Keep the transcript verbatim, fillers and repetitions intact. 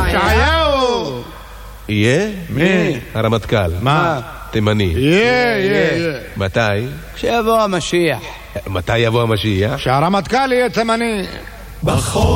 ישעיהו. יהיה? מי? הרמטכ"ל. מה? תימני. יהיה, יהיה. מתי? כשיבוא המשיח. מתי יבוא המשיח? שהרמטכ"ל יהיה תימני. בחור